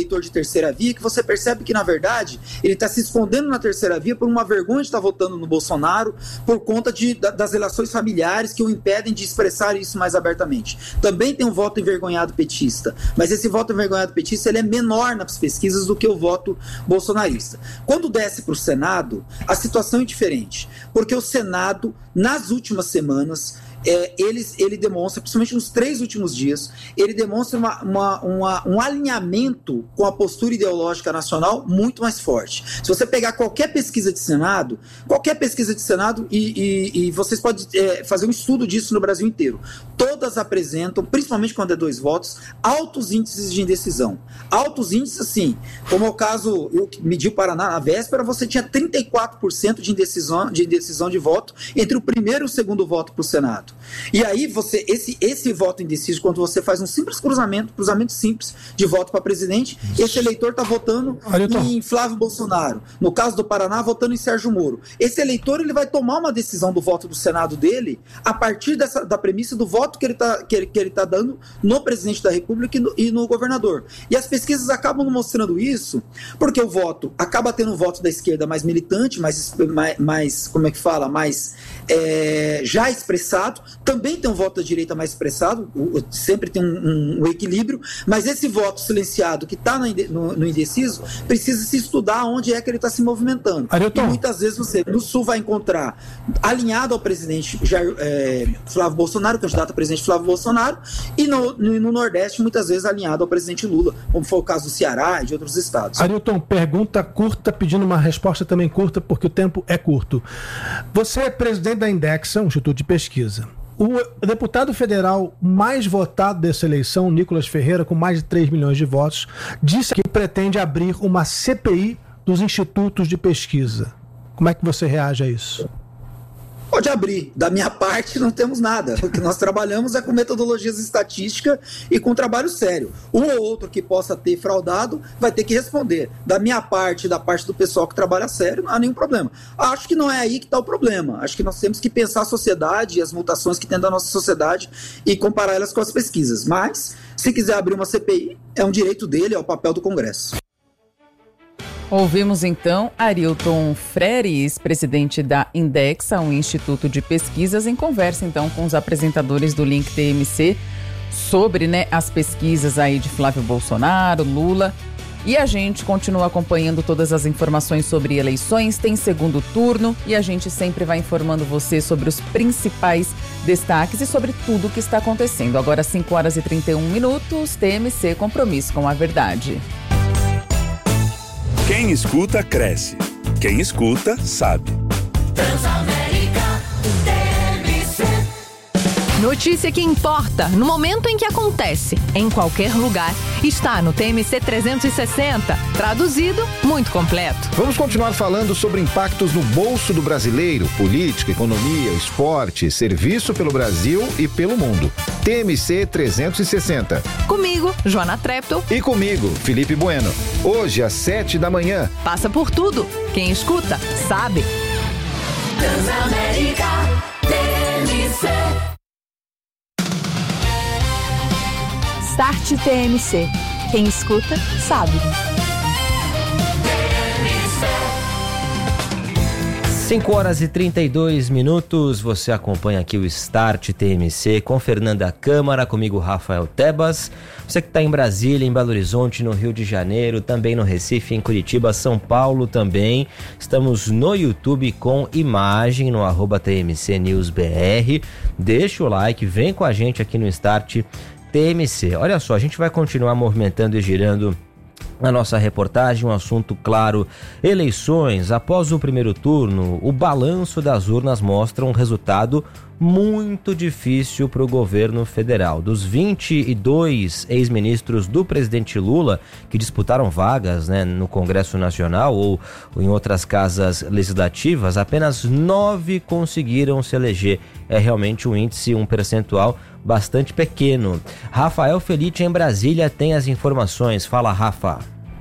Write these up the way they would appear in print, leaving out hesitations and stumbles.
eleitor de terceira via, que você percebe que, na verdade, ele está se escondendo na terceira via por uma vergonha de estar votando no Bolsonaro, por conta das relações familiares que o impedem de expressar isso mais abertamente. Também tem um voto envergonhado petista, mas esse voto envergonhado petista ele é menor nas pesquisas do que o voto bolsonarista. Quando desce para o Senado, a situação é diferente, porque o Senado, nas últimas semanas, ele demonstra, principalmente nos 3 últimos dias, ele demonstra um alinhamento com a postura ideológica nacional muito mais forte. Se você pegar qualquer pesquisa de Senado, e vocês podem fazer um estudo disso no Brasil inteiro, todas apresentam, principalmente quando é 2 votos, altos índices de indecisão. Altos índices, assim, como é o caso, eu medi o Paraná na véspera, você tinha 34% de indecisão de voto entre o primeiro e o segundo voto para o Senado. E aí, esse voto indeciso, quando você faz um simples cruzamento simples de voto para presidente, esse eleitor está votando em Flávio Bolsonaro. No caso do Paraná, votando em Sérgio Moro. Esse eleitor ele vai tomar uma decisão do voto do Senado dele a partir da premissa do voto que ele tá dando no presidente da República e no governador. E as pesquisas acabam mostrando isso, porque o voto acaba tendo um voto da esquerda mais militante, mais como é que fala? Mais já expressado. Também tem um voto da direita mais expressado, sempre tem um equilíbrio, mas esse voto silenciado que está no indeciso precisa se estudar onde é que ele está se movimentando. Arilton. E muitas vezes você no Sul vai encontrar alinhado ao presidente Flávio Bolsonaro, candidato a presidente Flávio Bolsonaro, e no Nordeste muitas vezes alinhado ao presidente Lula, como foi o caso do Ceará e de outros estados. Arilton, pergunta curta, pedindo uma resposta também curta, porque o tempo é curto. Você é presidente da Indexa, um instituto de pesquisa. O deputado federal mais votado dessa eleição, Nicolas Ferreira, com mais de 3 milhões de votos, disse que pretende abrir uma CPI dos institutos de pesquisa. Como é que você reage a isso? Pode abrir. Da minha parte, não temos nada. O que nós trabalhamos é com metodologias estatísticas e com trabalho sério. Um ou outro que possa ter fraudado vai ter que responder. Da minha parte, da parte do pessoal que trabalha sério, não há nenhum problema. Acho que não é aí que está o problema. Acho que nós temos que pensar a sociedade e as mutações que tem da nossa sociedade e comparar elas com as pesquisas. Mas, se quiser abrir uma CPI, é um direito dele, é o papel do Congresso. Ouvimos então Arilton Freires, presidente da Indexa, um instituto de pesquisas, em conversa então com os apresentadores do Link TMC sobre as pesquisas aí de Flávio Bolsonaro, Lula. E a gente continua acompanhando todas as informações sobre eleições, tem segundo turno e a gente sempre vai informando você sobre os principais destaques e sobre tudo o que está acontecendo. Agora 5h31, TMC, compromisso com a verdade. Quem escuta, cresce. Quem escuta, sabe. Transamérica TMC. Notícia que importa no momento em que acontece, em qualquer lugar, está no TMC 360. Traduzido, muito completo. Vamos continuar falando sobre impactos no bolso do brasileiro, política, economia, esporte, serviço pelo Brasil e pelo mundo. TMC 360. Comigo, Joana Treptow. E comigo, Felipe Bueno. Hoje, às 7h. Passa por tudo. Quem escuta, sabe. Transamérica TMC. Start TMC. Quem escuta, sabe. 5h32, você acompanha aqui o Start TMC com Fernanda Câmara, comigo Rafael Tebas. Você que está em Brasília, em Belo Horizonte, no Rio de Janeiro, também no Recife, em Curitiba, São Paulo também. Estamos no YouTube com imagem no @TMC News BR. Deixa o like, vem com a gente aqui no Start TMC. Olha só, a gente vai continuar movimentando e girando a nossa reportagem, um assunto claro, eleições. Após o primeiro turno, o balanço das urnas mostra um resultado muito difícil para o governo federal. Dos 22 ex-ministros do presidente Lula que disputaram vagas no Congresso Nacional ou em outras casas legislativas, apenas 9 conseguiram se eleger. É realmente um índice, um percentual bastante pequeno. Rafael Felice em Brasília tem as informações. Fala, Rafa.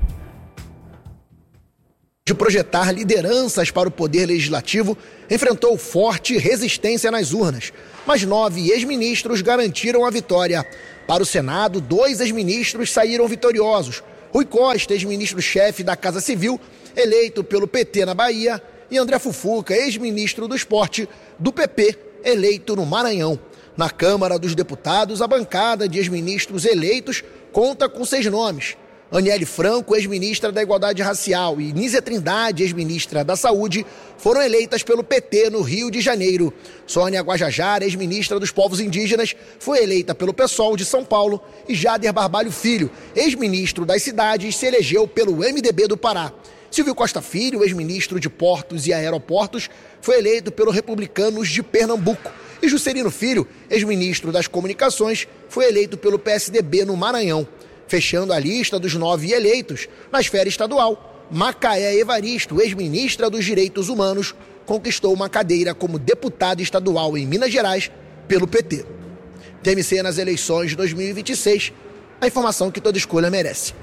De projetar lideranças para o poder legislativo, enfrentou forte resistência nas urnas. Mas 9 ex-ministros garantiram a vitória. Para o Senado, 2 ex-ministros saíram vitoriosos. Rui Costa, ex-ministro-chefe da Casa Civil, eleito pelo PT na Bahia, e André Fufuca, ex-ministro do Esporte do PP, eleito no Maranhão. Na Câmara dos Deputados, a bancada de ex-ministros eleitos conta com 6 nomes. Aniele Franco, ex-ministra da Igualdade Racial, e Nízia Trindade, ex-ministra da Saúde, foram eleitas pelo PT no Rio de Janeiro. Sônia Guajajara, ex-ministra dos Povos Indígenas, foi eleita pelo PSOL de São Paulo, e Jader Barbalho Filho, ex-ministro das Cidades, se elegeu pelo MDB do Pará. Silvio Costa Filho, ex-ministro de Portos e Aeroportos, foi eleito pelos Republicanos de Pernambuco. E Juscelino Filho, ex-ministro das Comunicações, foi eleito pelo PSDB no Maranhão. Fechando a lista dos 9 eleitos, na esfera estadual, Macaé Evaristo, ex-ministra dos Direitos Humanos, conquistou uma cadeira como deputada estadual em Minas Gerais pelo PT. TMC nas eleições de 2026, a informação que toda escolha merece.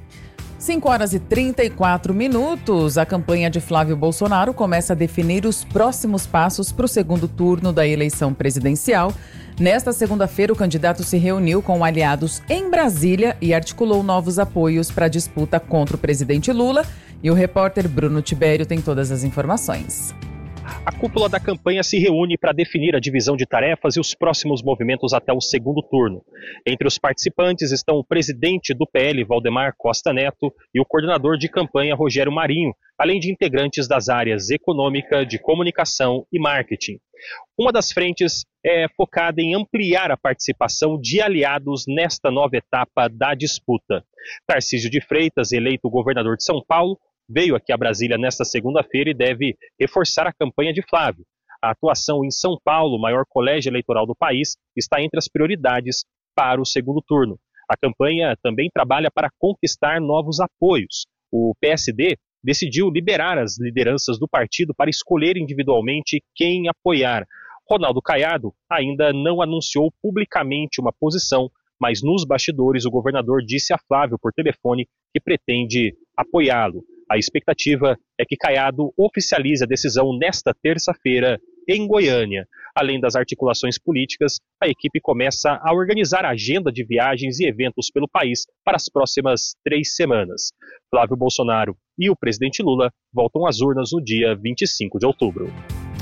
5h34. A campanha de Flávio Bolsonaro começa a definir os próximos passos para o segundo turno da eleição presidencial. Nesta segunda-feira, o candidato se reuniu com aliados em Brasília e articulou novos apoios para a disputa contra o presidente Lula. E o repórter Bruno Tibério tem todas as informações. A cúpula da campanha se reúne para definir a divisão de tarefas e os próximos movimentos até o segundo turno. Entre os participantes estão o presidente do PL, Valdemar Costa Neto, e o coordenador de campanha, Rogério Marinho, além de integrantes das áreas econômica, de comunicação e marketing. Uma das frentes é focada em ampliar a participação de aliados nesta nova etapa da disputa. Tarcísio de Freitas, eleito governador de São Paulo, veio aqui a Brasília nesta segunda-feira e deve reforçar a campanha de Flávio. A atuação em São Paulo, o maior colégio eleitoral do país, está entre as prioridades para o segundo turno. A campanha também trabalha para conquistar novos apoios. O PSD decidiu liberar as lideranças do partido para escolher individualmente quem apoiar. Ronaldo Caiado ainda não anunciou publicamente uma posição, mas nos bastidores o governador disse a Flávio por telefone que pretende apoiá-lo. A expectativa é que Caiado oficialize a decisão nesta terça-feira em Goiânia. Além das articulações políticas, a equipe começa a organizar a agenda de viagens e eventos pelo país para as próximas 3 semanas. Flávio Bolsonaro e o presidente Lula voltam às urnas no dia 25 de outubro.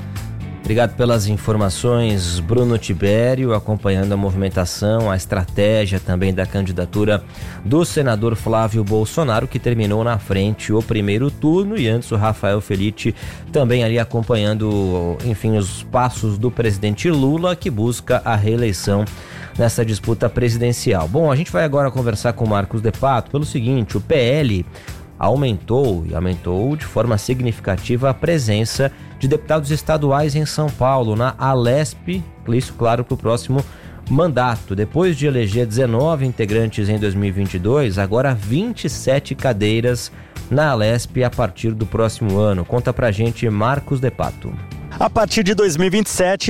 Obrigado pelas informações, Bruno Tibério, acompanhando a movimentação, a estratégia também da candidatura do senador Flávio Bolsonaro, que terminou na frente o primeiro turno, e antes o Rafael Felitti também ali acompanhando, enfim, os passos do presidente Lula, que busca a reeleição nessa disputa presidencial. Bom, a gente vai agora conversar com o Marcos De Pato pelo seguinte: o PL aumentou de forma significativa a presença de deputados estaduais em São Paulo, na Alesp, isso claro para o próximo mandato. Depois de eleger 19 integrantes em 2022, agora 27 cadeiras na Alesp a partir do próximo ano. Conta pra gente Marcos De Pato. A partir de 2027,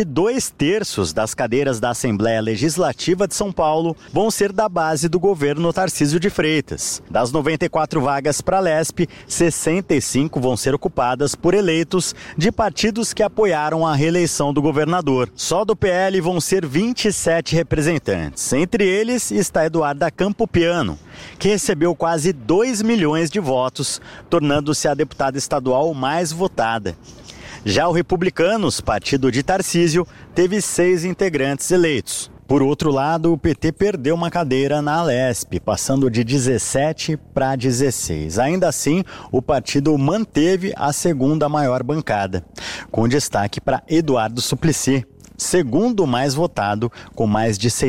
2/3 das cadeiras da Assembleia Legislativa de São Paulo vão ser da base do governo Tarcísio de Freitas. Das 94 vagas para a Lesp, 65 vão ser ocupadas por eleitos de partidos que apoiaram a reeleição do governador. Só do PL vão ser 27 representantes. Entre eles está Eduarda Campopiano, que recebeu quase 2 milhões de votos, tornando-se a deputada estadual mais votada. Já o Republicanos, partido de Tarcísio, teve 6 integrantes eleitos. Por outro lado, o PT perdeu uma cadeira na Alesp, passando de 17 para 16. Ainda assim, o partido manteve a segunda maior bancada, com destaque para Eduardo Suplicy, segundo mais votado, com mais de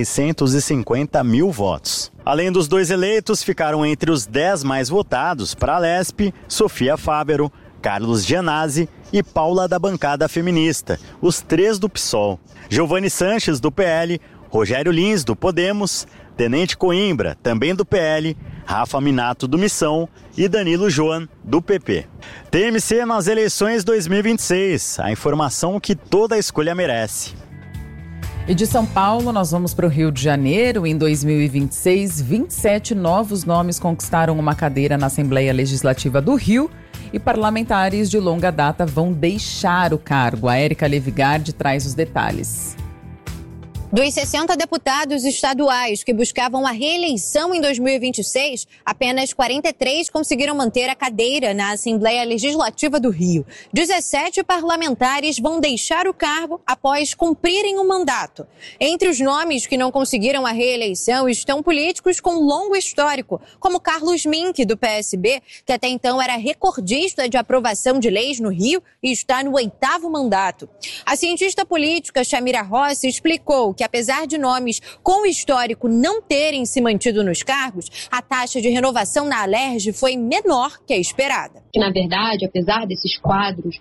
650 mil votos. Além dos 2 eleitos, ficaram entre os 10 mais votados para a Alesp Sofia Fávero, Carlos Gianazzi e Paula da bancada feminista, os 3 do PSOL. Giovanni Sanches, do PL, Rogério Lins, do Podemos, Tenente Coimbra, também do PL, Rafa Minato, do Missão e Danilo Joan, do PP. TMC nas eleições 2026, a informação que toda escolha merece. E de São Paulo, nós vamos para o Rio de Janeiro. Em 2026, 27 novos nomes conquistaram uma cadeira na Assembleia Legislativa do Rio e parlamentares de longa data vão deixar o cargo. A Érica Levigard traz os detalhes. Dos 60 deputados estaduais que buscavam a reeleição em 2026, apenas 43 conseguiram manter a cadeira na Assembleia Legislativa do Rio. 17 parlamentares vão deixar o cargo após cumprirem o mandato. Entre os nomes que não conseguiram a reeleição estão políticos com longo histórico, como Carlos Mink, do PSB, que até então era recordista de aprovação de leis no Rio e está no 8º mandato. A cientista política Chamira Rossi explicou que, apesar de nomes com histórico não terem se mantido nos cargos, a taxa de renovação na Alerj foi menor que a esperada. Na verdade, apesar desses quadros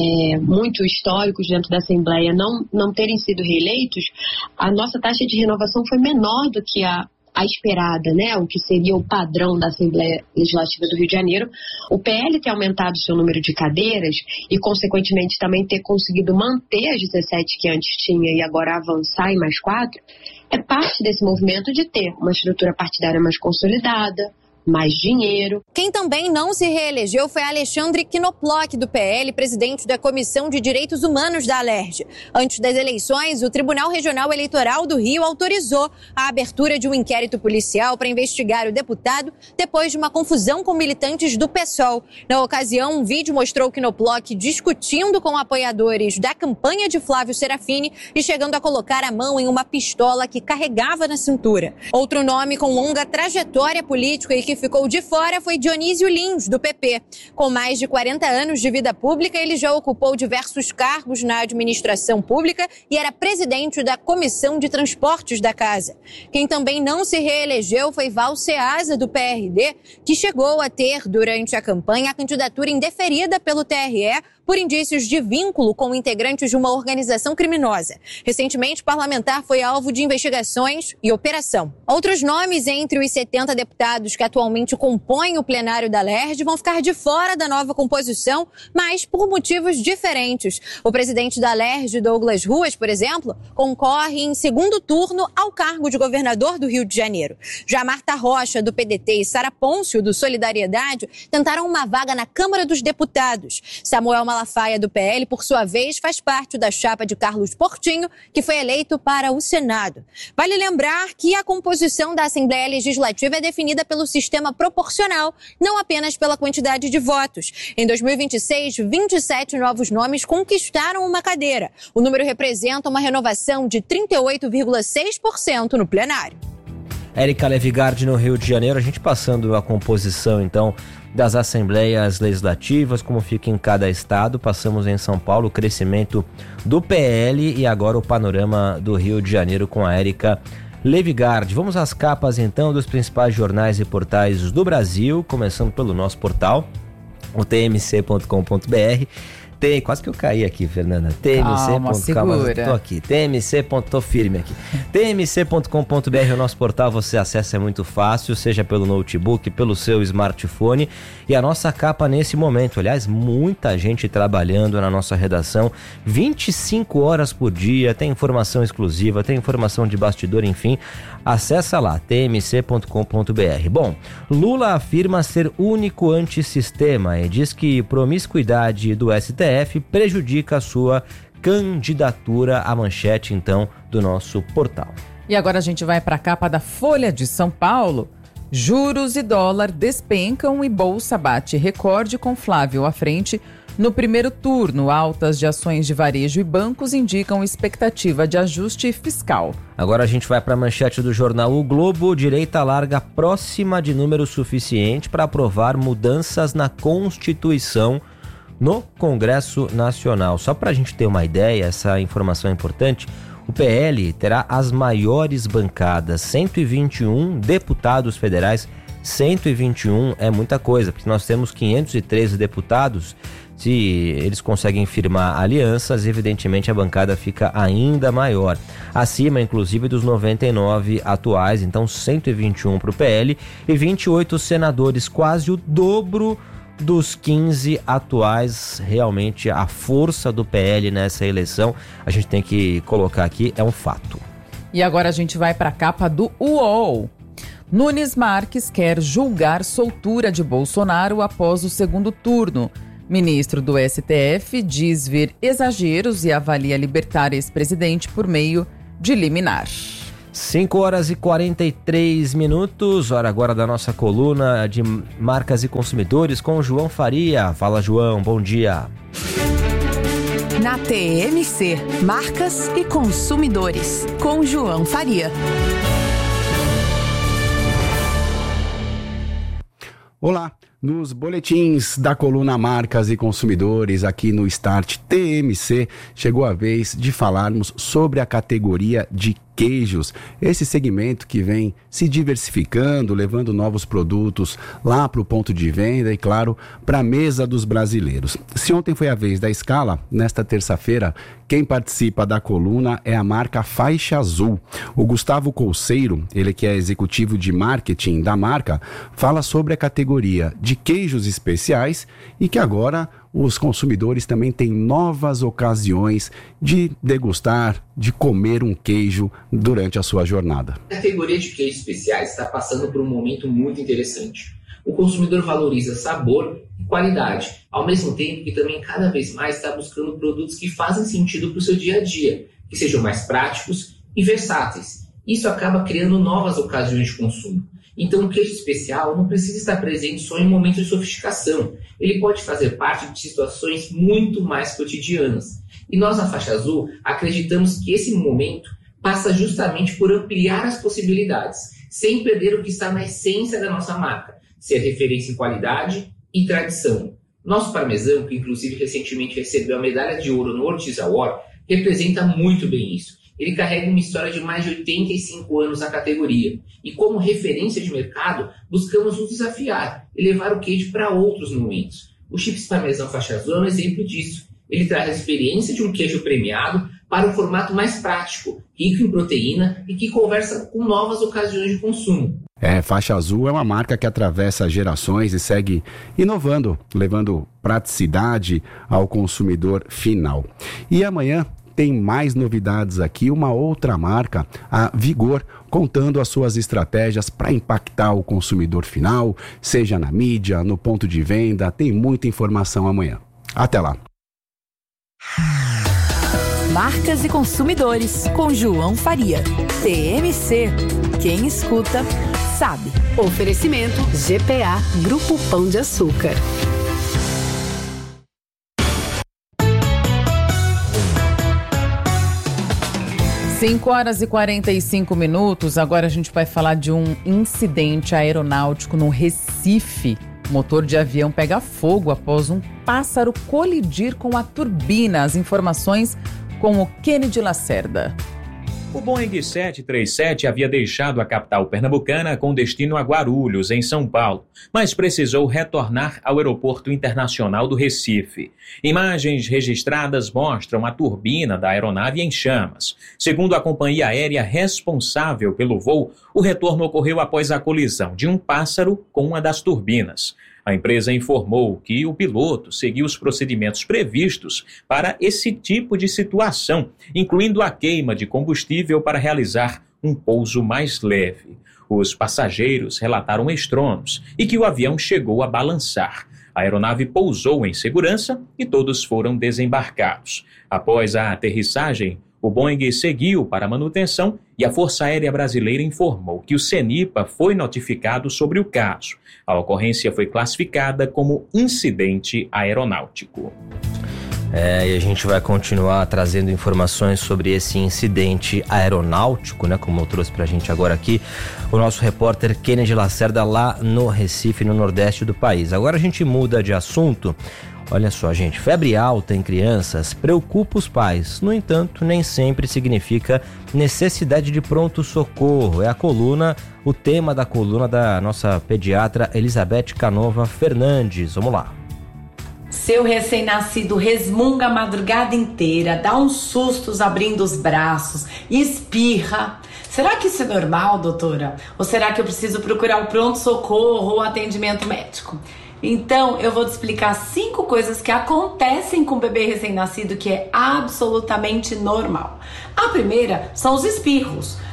muito históricos dentro da Assembleia não terem sido reeleitos, a nossa taxa de renovação foi menor do que a esperada, né? O que seria o padrão da Assembleia Legislativa do Rio de Janeiro. O PL ter aumentado o seu número de cadeiras e, consequentemente, também ter conseguido manter as 17 que antes tinha e agora avançar em mais 4, é parte desse movimento de ter uma estrutura partidária mais consolidada, mais dinheiro. Quem também não se reelegeu foi Alexandre Knoploch, do PL, presidente da Comissão de Direitos Humanos da Alerj. Antes das eleições, o Tribunal Regional Eleitoral do Rio autorizou a abertura de um inquérito policial para investigar o deputado depois de uma confusão com militantes do PSOL. Na ocasião, um vídeo mostrou Knoploch discutindo com apoiadores da campanha de Flávio Serafini e chegando a colocar a mão em uma pistola que carregava na cintura. Outro nome com longa trajetória política e que ficou de fora foi Dionísio Lins, do PP. Com mais de 40 anos de vida pública, ele já ocupou diversos cargos na administração pública e era presidente da Comissão de Transportes da Casa. Quem também não se reelegeu foi Val Ceasa, do PRD, que chegou a ter, durante a campanha, a candidatura indeferida pelo TRE por indícios de vínculo com integrantes de uma organização criminosa. Recentemente, o parlamentar foi alvo de investigações e operação. Outros nomes entre os 70 deputados que atualmente compõem o plenário da Alerj vão ficar de fora da nova composição, mas por motivos diferentes. O presidente da Alerj, Douglas Ruas, por exemplo, concorre em segundo turno ao cargo de governador do Rio de Janeiro. Já Marta Rocha, do PDT, e Sara Pôncio, do Solidariedade, tentaram uma vaga na Câmara dos Deputados. Samuel Malafaia, do PL, por sua vez, faz parte da chapa de Carlos Portinho, que foi eleito para o Senado. Vale lembrar que a composição da Assembleia Legislativa é definida pelo sistema proporcional, não apenas pela quantidade de votos. Em 2026, 27 novos nomes conquistaram uma cadeira. O número representa uma renovação de 38,6% no plenário. Érica Levigard, no Rio de Janeiro, a gente passando a composição, então, das Assembleias Legislativas, como fica em cada estado. Passamos em São Paulo, o crescimento do PL e agora o panorama do Rio de Janeiro com a Érica Levigard. Vamos às capas, então, dos principais jornais e portais do Brasil, começando pelo nosso portal, o tmc.com.br. Quase que eu caí aqui, Fernanda. Tô aqui. Tô firme aqui. tmc.com.br é o nosso portal, você acessa, é muito fácil, seja pelo notebook, pelo seu smartphone. E a nossa capa nesse momento, aliás, muita gente trabalhando na nossa redação, 25 horas por dia, tem informação exclusiva, tem informação de bastidor, enfim. Acessa lá, tmc.com.br. Bom, Lula afirma ser único antissistema e diz que promiscuidade do STF prejudica a sua candidatura. A manchete, então, do nosso portal. E agora a gente vai para a capa da Folha de São Paulo. Juros e dólar despencam e bolsa bate recorde com Flávio à frente. No primeiro turno, altas de ações de varejo e bancos indicam expectativa de ajuste fiscal. Agora a gente vai para a manchete do jornal O Globo. Direita larga próxima de número suficiente para aprovar mudanças na Constituição no Congresso Nacional. Só para a gente ter uma ideia, essa informação é importante. O PL terá as maiores bancadas, 121 deputados federais. 121 é muita coisa, porque nós temos 513 deputados. Se eles conseguem firmar alianças, evidentemente a bancada fica ainda maior. Acima, inclusive, dos 99 atuais, então 121 para o PL e 28 senadores, quase o dobro dos 15 atuais. Realmente a força do PL nessa eleição, a gente tem que colocar aqui, é um fato. E agora a gente vai para a capa do UOL. Nunes Marques quer julgar soltura de Bolsonaro após o segundo turno. Ministro do STF diz ver exageros e avalia libertar ex-presidente por meio de liminar. 5h43, hora agora da nossa coluna de marcas e consumidores com o João Faria. Fala, João, bom dia. Na TMC, marcas e consumidores, com João Faria. Olá, nos boletins da coluna Marcas e Consumidores aqui no Start TMC, chegou a vez de falarmos sobre a categoria de queijos, esse segmento que vem se diversificando, levando novos produtos lá para o ponto de venda e, claro, para a mesa dos brasileiros. Se ontem foi a vez da escala, nesta terça-feira, quem participa da coluna é a marca Faixa Azul. O Gustavo Colseiro, ele que é executivo de marketing da marca, fala sobre a categoria de queijos especiais e que agora os consumidores também têm novas ocasiões de degustar, de comer um queijo durante a sua jornada. A categoria de queijos especiais está passando por um momento muito interessante. O consumidor valoriza sabor e qualidade, ao mesmo tempo que também cada vez mais está buscando produtos que fazem sentido para o seu dia a dia, que sejam mais práticos e versáteis. Isso acaba criando novas ocasiões de consumo. Então, o queijo especial não precisa estar presente só em momentos de sofisticação. Ele pode fazer parte de situações muito mais cotidianas. E nós, na Faixa Azul, acreditamos que esse momento passa justamente por ampliar as possibilidades, sem perder o que está na essência da nossa marca, ser referência em qualidade e tradição. Nosso parmesão, que inclusive recentemente recebeu a medalha de ouro no Ortiz Award, representa muito bem isso. Ele carrega uma história de mais de 85 anos na categoria. E como referência de mercado, buscamos nos desafiar e levar o queijo para outros momentos. O Chips Parmesão Faixa Azul é um exemplo disso. Ele traz a experiência de um queijo premiado para um formato mais prático, rico em proteína e que conversa com novas ocasiões de consumo. Faixa Azul é uma marca que atravessa gerações e segue inovando, levando praticidade ao consumidor final. E amanhã tem mais novidades aqui, uma outra marca, a Vigor, contando as suas estratégias para impactar o consumidor final, seja na mídia, no ponto de venda, tem muita informação amanhã. Até lá. Marcas e consumidores, com João Faria. TMC, quem escuta, sabe. Oferecimento GPA, Grupo Pão de Açúcar. 5h45, agora a gente vai falar de um incidente aeronáutico no Recife. O motor de avião pega fogo após um pássaro colidir com a turbina. As informações com o Kennedy Lacerda. O Boeing 737 havia deixado a capital pernambucana com destino a Guarulhos, em São Paulo, mas precisou retornar ao aeroporto internacional do Recife. Imagens registradas mostram a turbina da aeronave em chamas. Segundo a companhia aérea responsável pelo voo, o retorno ocorreu após a colisão de um pássaro com uma das turbinas. A empresa informou que o piloto seguiu os procedimentos previstos para esse tipo de situação, incluindo a queima de combustível para realizar um pouso mais leve. Os passageiros relataram estrondo e que o avião chegou a balançar. A aeronave pousou em segurança e todos foram desembarcados. Após a aterrissagem, o Boeing seguiu para a manutenção e a Força Aérea Brasileira informou que o CENIPA foi notificado sobre o caso. A ocorrência foi classificada como incidente aeronáutico. E a gente vai continuar trazendo informações sobre esse incidente aeronáutico, né? Como eu trouxe pra gente agora aqui, o nosso repórter Kennedy Lacerda lá no Recife, no Nordeste do país. Agora a gente muda de assunto. Olha só, gente, febre alta em crianças preocupa os pais. No entanto, nem sempre significa necessidade de pronto-socorro. É o tema da coluna da nossa pediatra Elizabeth Canova Fernandes. Vamos lá. Seu recém-nascido resmunga a madrugada inteira, dá uns sustos abrindo os braços, espirra. Será que isso é normal, doutora? Ou será que eu preciso procurar o pronto-socorro ou atendimento médico? Então, eu vou te explicar 5 coisas que acontecem com o bebê recém-nascido que é absolutamente normal. A primeira são os espirros.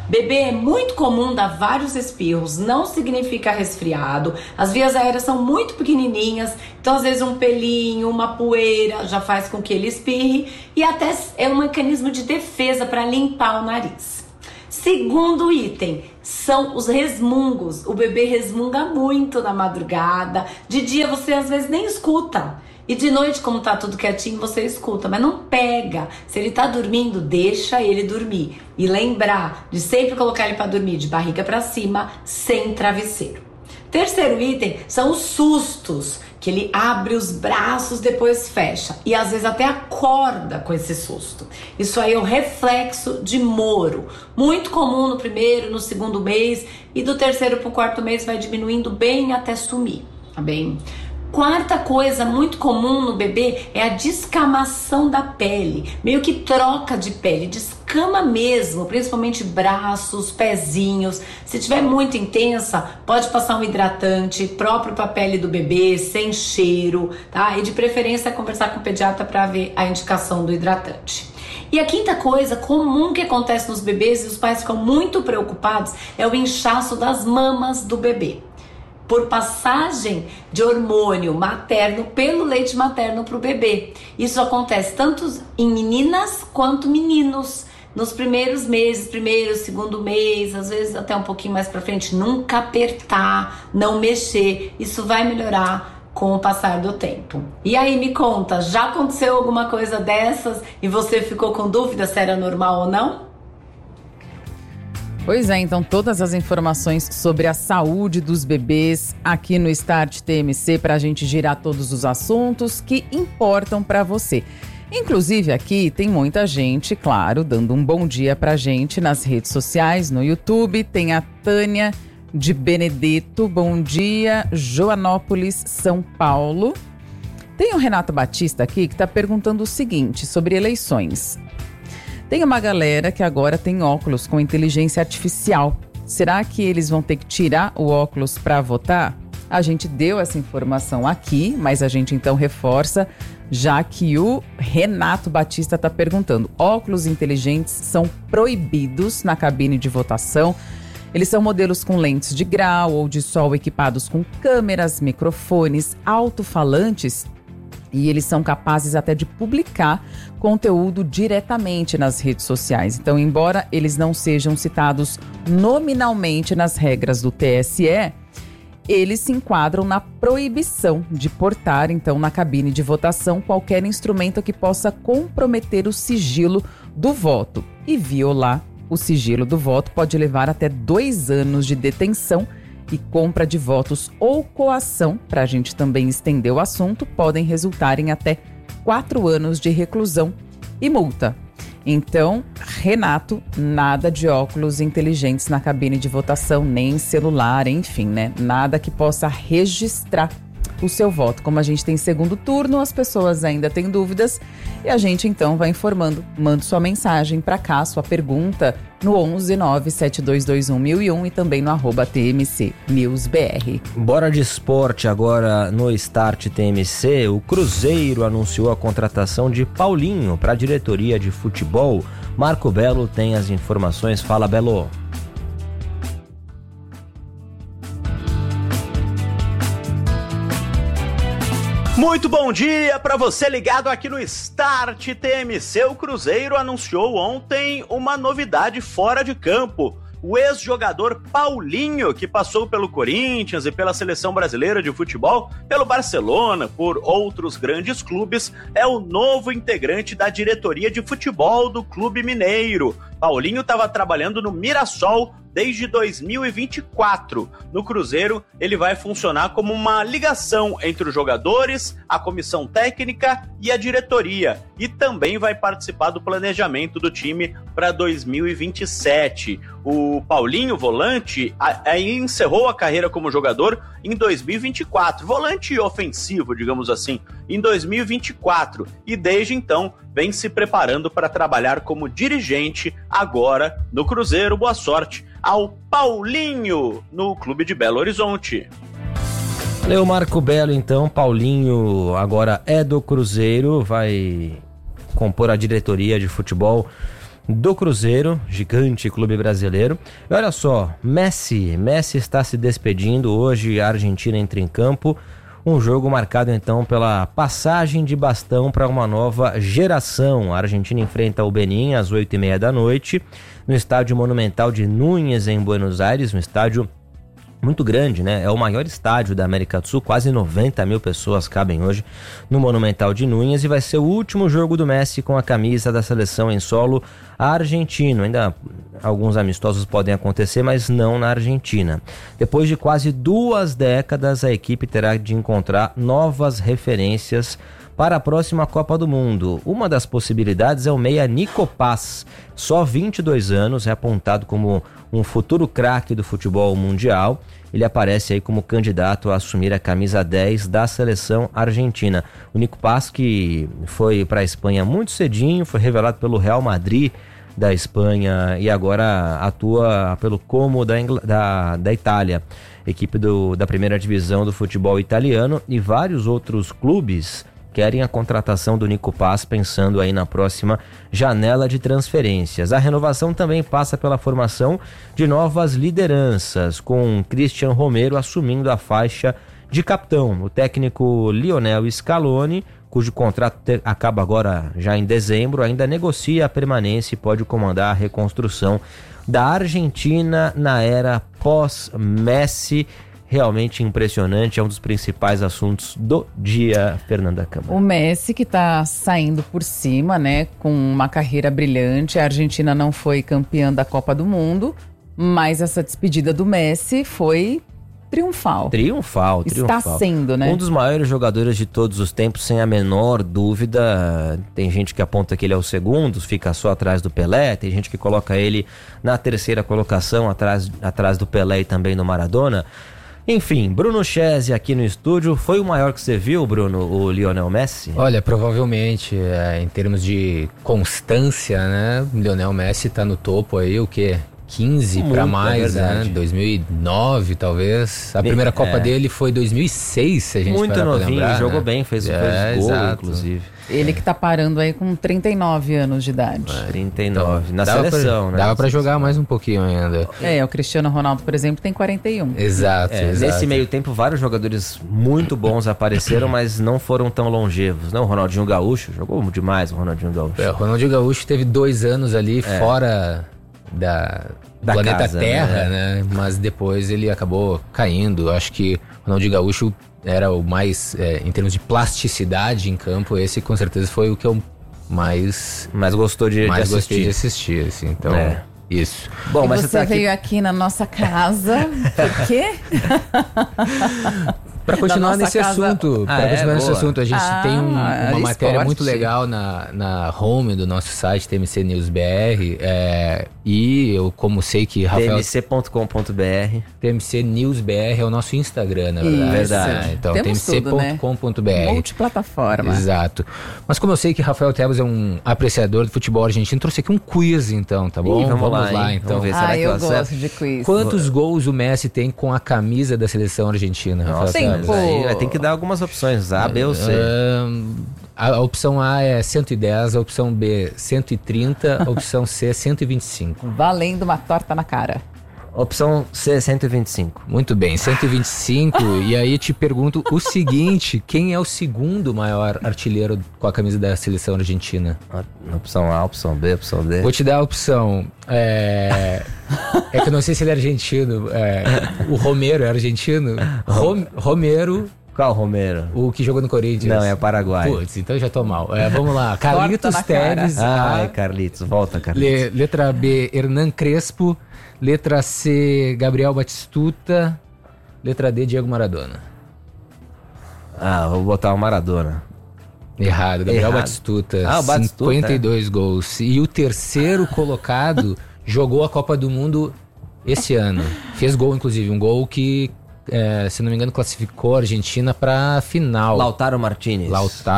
Bebê é muito comum dar vários espirros, não significa resfriado. As vias aéreas são muito pequenininhas, então às vezes um pelinho, uma poeira já faz com que ele espirre e até é um mecanismo de defesa para limpar o nariz. Segundo item, são os resmungos. O bebê resmunga muito na madrugada, de dia você às vezes nem escuta. E de noite, como tá tudo quietinho, você escuta, mas não pega. Se ele tá dormindo, deixa ele dormir. E lembrar de sempre colocar ele para dormir de barriga para cima, sem travesseiro. Terceiro item são os sustos, que ele abre os braços, depois fecha. E às vezes até acorda com esse susto. Isso aí é o reflexo de Moro. Muito comum no primeiro, no segundo mês. E do terceiro pro quarto mês vai diminuindo bem até sumir, tá bem? Quarta coisa muito comum no bebê é a descamação da pele, meio que troca de pele, descama mesmo, principalmente braços, pezinhos. Se tiver muito intensa, pode passar um hidratante próprio para a pele do bebê, sem cheiro, tá? E de preferência conversar com o pediatra para ver a indicação do hidratante. E a quinta coisa comum que acontece nos bebês e os pais ficam muito preocupados é o inchaço das mamas do bebê. Por passagem de hormônio materno pelo leite materno para o bebê. Isso acontece tanto em meninas quanto meninos. Nos primeiros meses, primeiro, segundo mês, às vezes até um pouquinho mais para frente, nunca apertar, não mexer. Isso vai melhorar com o passar do tempo. E aí, me conta, já aconteceu alguma coisa dessas e você ficou com dúvida se era normal ou não? Pois é, então todas as informações sobre a saúde dos bebês aqui no Start TMC para a gente girar todos os assuntos que importam para você. Inclusive aqui tem muita gente, claro, dando um bom dia pra gente nas redes sociais, no YouTube. Tem a Tânia de Benedetto, bom dia, Joanópolis, São Paulo. Tem o Renato Batista aqui que está perguntando o seguinte sobre eleições. Tem uma galera que agora tem óculos com inteligência artificial. Será que eles vão ter que tirar o óculos para votar? A gente deu essa informação aqui, mas a gente então reforça, já que o Renato Batista está perguntando. Óculos inteligentes são proibidos na cabine de votação. Eles são modelos com lentes de grau ou de sol equipados com câmeras, microfones, alto-falantes. E eles são capazes até de publicar conteúdo diretamente nas redes sociais. Então, embora eles não sejam citados nominalmente nas regras do TSE, eles se enquadram na proibição de portar, então, na cabine de votação, qualquer instrumento que possa comprometer o sigilo do voto. E violar o sigilo do voto pode levar até 2 anos de detenção e compra de votos ou coação, para a gente também estender o assunto, podem resultar em até 4 anos de reclusão e multa. Então, Renato, nada de óculos inteligentes na cabine de votação, nem celular, enfim, né? Nada que possa registrar o seu voto. Como a gente tem segundo turno, as pessoas ainda têm dúvidas e a gente então vai informando. Manda sua mensagem para cá, sua pergunta no 11 97221 1001 e também no @TMC NewsBR. Bora de esporte agora no Start TMC. O Cruzeiro anunciou a contratação de Paulinho para a diretoria de futebol. Marco Belo tem as informações. Fala, Belo. Muito bom dia para você ligado aqui no Start TMC. O Cruzeiro anunciou ontem uma novidade fora de campo. O ex-jogador Paulinho, que passou pelo Corinthians e pela Seleção Brasileira de Futebol, pelo Barcelona, por outros grandes clubes, é o novo integrante da diretoria de futebol do Clube Mineiro. Paulinho estava trabalhando no Mirassol desde 2024. No Cruzeiro, ele vai funcionar como uma ligação entre os jogadores, a comissão técnica e a diretoria. E também vai participar do planejamento do time para 2027. O Paulinho, volante, encerrou a carreira como jogador em 2024. Volante ofensivo, digamos assim, em 2024. E desde então, vem se preparando para trabalhar como dirigente agora no Cruzeiro. Boa sorte ao Paulinho no Clube de Belo Horizonte. Valeu, Marco Belo. Então, Paulinho agora é do Cruzeiro, vai compor a diretoria de futebol do Cruzeiro, gigante clube brasileiro. E olha só, Messi está se despedindo. Hoje a Argentina entra em campo. Um jogo marcado então pela passagem de bastão para uma nova geração. A Argentina enfrenta o Benin às 8h30 da noite no estádio Monumental de Núñez, em Buenos Aires, um estádio muito grande, né? É o maior estádio da América do Sul, quase 90 mil pessoas cabem hoje no Monumental de Núñez, e vai ser o último jogo do Messi com a camisa da seleção em solo argentino. Ainda alguns amistosos podem acontecer, mas não na Argentina. Depois de quase 2 décadas, a equipe terá de encontrar novas referências para a próxima Copa do Mundo. Uma das possibilidades é o meia Nico Paz, só 22 anos, é apontado como um futuro craque do futebol mundial. Ele aparece aí como candidato a assumir a camisa 10 da seleção argentina. O Nico Paz, que foi para a Espanha muito cedinho, foi revelado pelo Real Madrid da Espanha e agora atua pelo Como da Itália, equipe da primeira divisão do futebol italiano, e vários outros clubes querem a contratação do Nico Paz, pensando aí na próxima janela de transferências. A renovação também passa pela formação de novas lideranças, com Cristian Romero assumindo a faixa de capitão. O técnico Lionel Scaloni, cujo contrato acaba agora já em dezembro, ainda negocia a permanência e pode comandar a reconstrução da Argentina na era pós-Messi. Realmente impressionante, é um dos principais assuntos do dia, Fernanda Câmara. O Messi, que está saindo por cima, né, com uma carreira brilhante. A Argentina não foi campeã da Copa do Mundo, mas essa despedida do Messi foi triunfal. Triunfal. Está sendo, né? Um dos maiores jogadores de todos os tempos, sem a menor dúvida. Tem gente que aponta que ele é o segundo, fica só atrás do Pelé. Tem gente que coloca ele na terceira colocação, atrás do Pelé e também do Maradona. Enfim, Bruno Chese aqui no estúdio. Foi o maior que você viu, Bruno, o Lionel Messi? Olha, provavelmente, em termos de constância, né? Lionel Messi tá no topo aí, o quê? 15 para mais, né? 2009, talvez. A primeira Copa dele foi 2006, se a gente muito parar novinho, pra lembrar, jogou né? bem, fez gol, inclusive. Ele que tá parando aí com 39 anos de idade. 39, então, na seleção, né? Dava pra jogar mais um pouquinho ainda. O Cristiano Ronaldo, por exemplo, tem 41. Exato. Nesse meio tempo, vários jogadores muito bons apareceram, mas não foram tão longevos, né? O Ronaldinho Gaúcho, jogou demais o Ronaldinho Gaúcho. O Ronaldinho Gaúcho teve 2 anos ali fora da planeta casa, Terra, né? Mas depois ele acabou caindo. Acho que o Ronaldinho Gaúcho era o mais, em termos de plasticidade em campo, esse com certeza foi o que eu mais gostei de assistir, assim. Então, isso. Bom, mas você veio aqui na nossa casa, por quê? Para continuar nesse assunto, a gente tem uma matéria muito legal na home do nosso site, TMC News BR, e eu, como sei que Rafael... tmc.com.br TMC News BR é o nosso Instagram, na verdade. Então, tmc.com.br. Né? Multiplataforma. Exato. Mas como eu sei que Rafael Tebas é um apreciador do futebol argentino, trouxe aqui um quiz, então, tá bom? Vamos lá, então. Vamos ver, será que eu gosto de quiz. Quantos gols o Messi tem com a camisa da seleção argentina, Rafael Tebas? Aí vai ter que dar algumas opções, A, B ou C. A opção A é 110, a opção B 130, a opção C 125. Valendo uma torta na cara. Opção C, 125. Muito bem, 125. E aí te pergunto o seguinte: quem é o segundo maior artilheiro com a camisa da seleção argentina? Opção A, opção B, opção D. Vou te dar a opção. É que eu não sei se ele é argentino. O Romero é argentino? Romero. Qual Romero? O que jogou no Corinthians. Não, é Paraguai. Putz, então já tô mal. Vamos lá. Carlitos Tevez. Ai, Carlitos. Volta, Carlitos. Letra B, Hernan Crespo. Letra C, Gabriel Batistuta. Letra D, Diego Maradona. Vou botar o Maradona. Errado, Gabriel Batistuta. 52 gols. E o terceiro colocado jogou a Copa do Mundo esse ano. Fez gol, inclusive. Um gol que, se não me engano, classificou a Argentina pra final. Lautaro Martínez.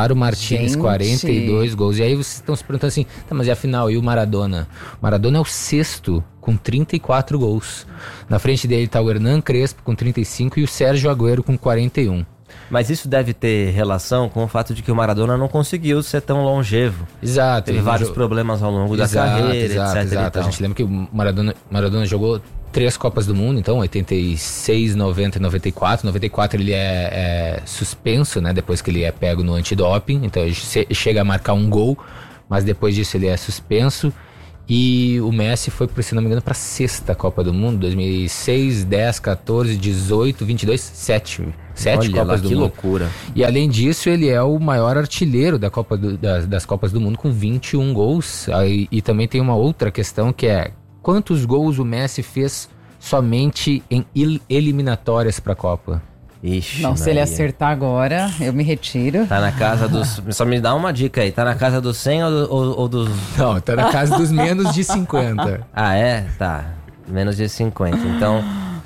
42 gols. E aí vocês estão se perguntando assim, mas e a final? E o Maradona? O Maradona é o sexto, com 34 gols. Na frente dele tá o Hernan Crespo com 35 e o Sérgio Agüero com 41. Mas isso deve ter relação com o fato de que o Maradona não conseguiu ser tão longevo. Exato. Teve vários problemas ao longo da carreira, etc. A gente lembra que o Maradona jogou 3 Copas do Mundo, então 86, 90 e 94. 94 ele é suspenso, né? Depois que ele é pego no antidoping, então ele chega a marcar um gol, mas depois disso ele é suspenso. E o Messi foi, se não me engano, para a 6ª Copa do Mundo, 2006, 10, 14, 18, 22, 7 Copas do Mundo. Que loucura. E além disso, ele é o maior artilheiro das Copas do Mundo, com 21 gols. E também tem uma outra questão que é: quantos gols o Messi fez somente em eliminatórias para a Copa? Ixi, não, se ele acertar agora, eu me retiro. Tá na casa dos... Só me dá uma dica aí. Tá na casa dos 100 ou dos... Não, tá na casa dos menos de 50. Ah, é? Tá. Menos de 50. Então,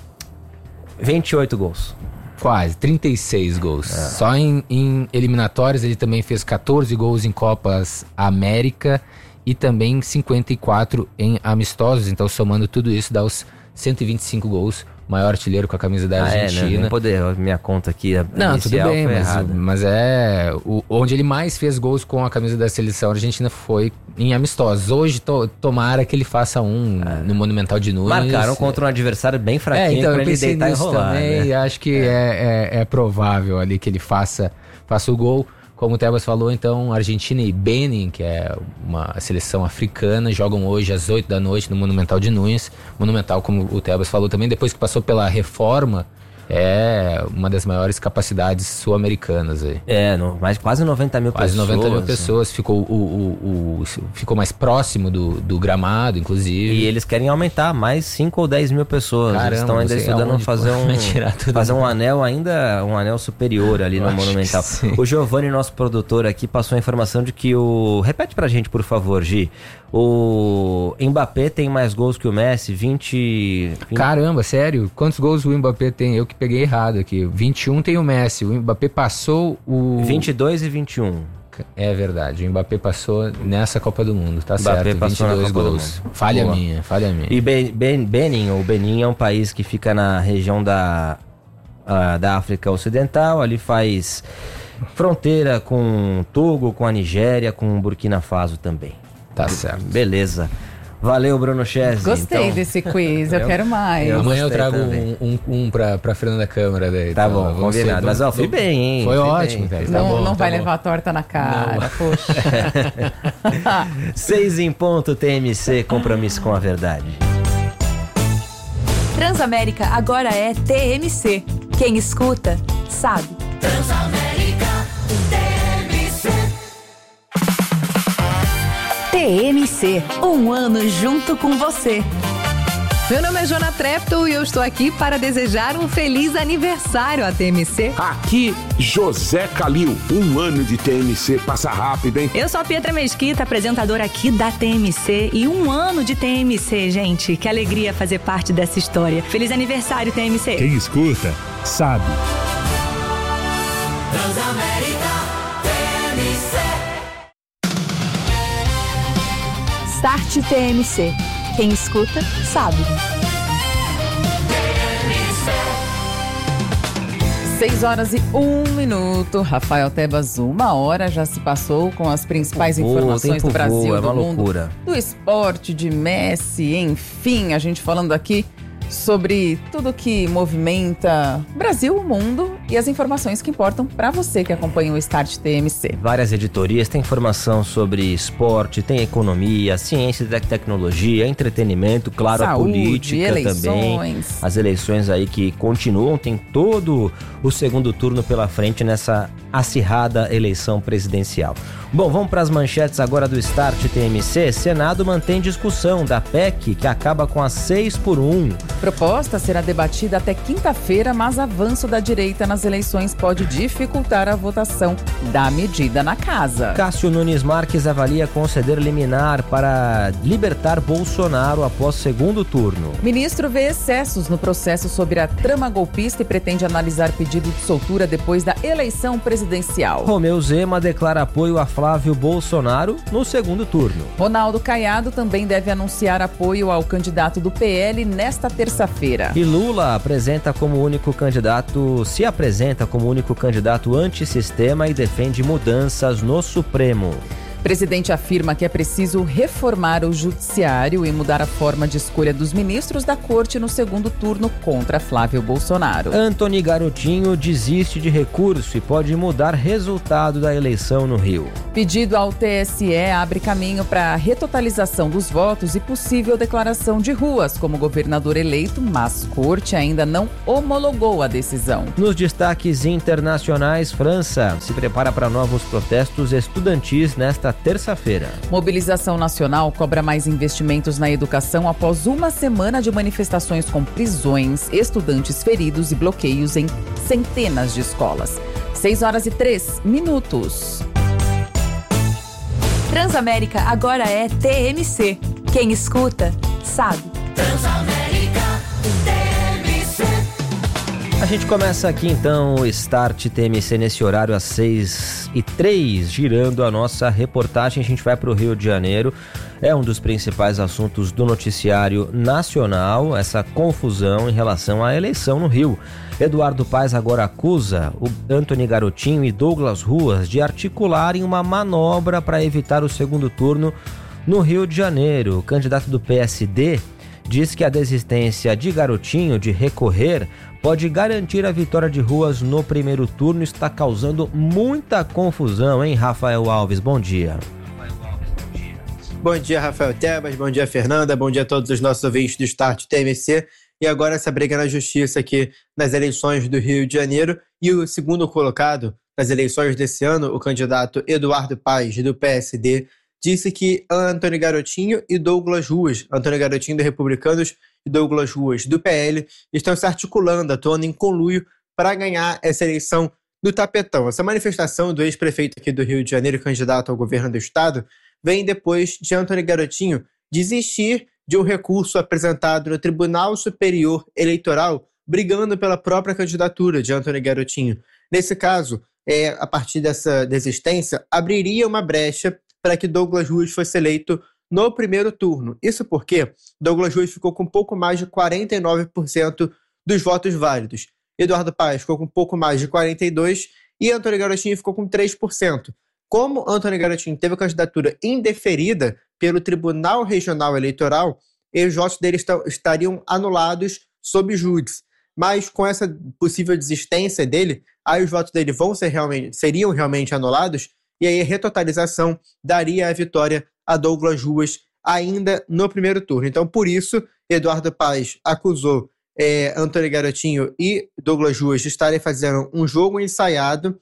28 gols. Quase, 36 gols. Só em eliminatórias ele também fez 14 gols em Copas América e também 54 em amistosos. Então, somando tudo isso, dá os 125 gols. Maior artilheiro com a camisa da Argentina. Não poder, minha conta aqui não, tudo bem, mas onde ele mais fez gols com a camisa da seleção argentina foi em amistosos. Hoje tomara que ele faça no Monumental de Nunes. Marcaram contra um adversário bem fraquinho, então pra ele deitar e rolar, também, né? E acho que é provável ali que ele faça o gol. Como o Tebas falou, então, Argentina e Benin, que é uma seleção africana, jogam hoje às 8 da noite no Monumental de Nunes. Monumental, como o Tebas falou também, depois que passou pela reforma, é uma das maiores capacidades sul-americanas aí. Mais quase 90 mil pessoas. Quase 90 mil pessoas. Ficou mais próximo do gramado, inclusive. E eles querem aumentar mais 5 ou 10 mil pessoas. Caramba, eles estão ainda estudando fazer um anel superior ali no Monumental. O Giovanni, nosso produtor aqui, passou a informação de que repete pra gente, por favor, Gi. O Mbappé tem mais gols que o Messi, 20... Caramba, sério? Quantos gols o Mbappé tem? Eu que peguei errado aqui. 21 tem o Messi. O Mbappé passou o... 22 e 21. É verdade. O Mbappé passou nessa Copa do Mundo, tá certo. 22 gols. Falha minha. E Benin é um país que fica na região da África Ocidental. Ali faz fronteira com Togo, com a Nigéria, com Burkina Faso também. Tá certo. Beleza. Valeu, Bruno Chesney. Gostei desse quiz, eu quero mais. Amanhã eu trago um pra Fernanda Câmara. Daí, tá bom, combinado. Mas fui bem, hein? Foi ótimo. Bem. Não vai levar a torta na cara, poxa. 6 em ponto, TMC, compromisso com a verdade. Transamérica agora é TMC. Quem escuta, sabe. Transamérica, TMC, um ano junto com você. Meu nome é Jona Trepto e eu estou aqui para desejar um feliz aniversário à TMC. Aqui, José Calil. Um ano de TMC passa rápido, hein? Eu sou a Pietra Mesquita, apresentadora aqui da TMC. E um ano de TMC, gente. Que alegria fazer parte dessa história. Feliz aniversário, TMC. Quem escuta, sabe. Transamérica, TMC. Start TMC. Quem escuta, sabe. 6 horas e 1 minuto. Rafael Tebas, 1 hora já se passou com as principais informações do Brasil, do mundo, loucura. Do esporte, de Messi, enfim, a gente falando aqui sobre tudo que movimenta o Brasil, o mundo e as informações que importam para você que acompanha o Start TMC. Várias editorias, tem informação sobre esporte, tem economia, ciência e tecnologia, entretenimento, claro, saúde, a política eleições. Também. As eleições aí que continuam, tem todo o segundo turno pela frente nessa acirrada eleição presidencial. Bom, vamos para as manchetes agora do Start TMC. Senado mantém discussão da PEC que acaba com a 6x1. Proposta será debatida até quinta-feira, mas avanço da direita nas eleições pode dificultar a votação da medida na casa. Cássio Nunes Marques avalia conceder liminar para libertar Bolsonaro após segundo turno. Ministro vê excessos no processo sobre a trama golpista e pretende analisar pedido de soltura depois da eleição presidencial presidencial. Romeu Zema declara apoio a Flávio Bolsonaro no segundo turno. Ronaldo Caiado também deve anunciar apoio ao candidato do PL nesta terça-feira. E Lula se apresenta como único candidato antissistema e defende mudanças no Supremo. O presidente afirma que é preciso reformar o judiciário e mudar a forma de escolha dos ministros da corte no segundo turno contra Flávio Bolsonaro. Antony Garotinho desiste de recurso e pode mudar resultado da eleição no Rio. Pedido ao TSE abre caminho para a retotalização dos votos e possível declaração de ruas como governador eleito, mas corte ainda não homologou a decisão. Nos destaques internacionais, França se prepara para novos protestos estudantis nesta terça-feira. Mobilização Nacional cobra mais investimentos na educação após uma semana de manifestações com prisões, estudantes feridos e bloqueios em centenas de escolas. 6h03. Transamérica agora é TMC. Quem escuta, sabe. Transamérica TMC. A gente começa aqui então o Start TMC nesse horário às 6h03, girando a nossa reportagem. A gente vai para o Rio de Janeiro. É um dos principais assuntos do noticiário nacional, essa confusão em relação à eleição no Rio. Eduardo Paes agora acusa o Antony Garotinho e Douglas Ruas de articularem uma manobra para evitar o segundo turno no Rio de Janeiro. O candidato do PSD diz que a desistência de Garotinho de recorrer pode garantir a vitória de Ruas no primeiro turno. Está causando muita confusão, hein, Rafael Alves? Bom dia. Bom dia, Rafael Tebas, bom dia, Fernanda, bom dia a todos os nossos ouvintes do Start TMC. E agora essa briga na justiça aqui nas eleições do Rio de Janeiro. E o segundo colocado nas eleições desse ano, o candidato Eduardo Paes, do PSD, disse que Antony Garotinho e Douglas Ruas, Antony Garotinho do Republicanos e Douglas Ruas do PL, estão se articulando, atuando em conluio para ganhar essa eleição do tapetão. Essa manifestação do ex-prefeito aqui do Rio de Janeiro, candidato ao governo do estado, vem depois de Antony Garotinho desistir de um recurso apresentado no Tribunal Superior Eleitoral, brigando pela própria candidatura de Antony Garotinho. Nesse caso, a partir dessa desistência, abriria uma brecha para que Douglas Ruas fosse eleito no primeiro turno. Isso porque Douglas Ruas ficou com um pouco mais de 49% dos votos válidos. Eduardo Paes ficou com um pouco mais de 42% e Antony Garotinho ficou com 3%. Como Antony Garotinho teve a candidatura indeferida pelo Tribunal Regional Eleitoral, os votos dele estariam anulados sob júdice. Mas com essa possível desistência dele, aí os votos dele seriam realmente anulados, e aí a retotalização daria a vitória a Douglas Ruas ainda no primeiro turno. Então, por isso, Eduardo Paes acusou Antony Garotinho e Douglas Ruas de estarem fazendo um jogo ensaiado